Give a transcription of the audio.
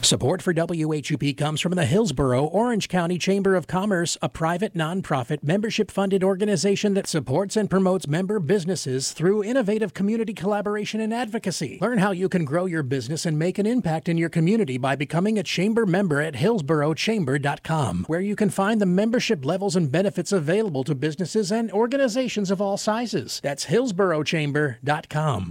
Support for WHUP comes from the Hillsborough Orange County Chamber of Commerce, a private, nonprofit, membership-funded organization that supports and promotes member businesses through innovative community collaboration and advocacy. Learn how you can grow your business and make an impact in your community by becoming a chamber member at hillsboroughchamber.com, where you can find the membership levels and benefits available to businesses and organizations of all sizes. That's hillsboroughchamber.com.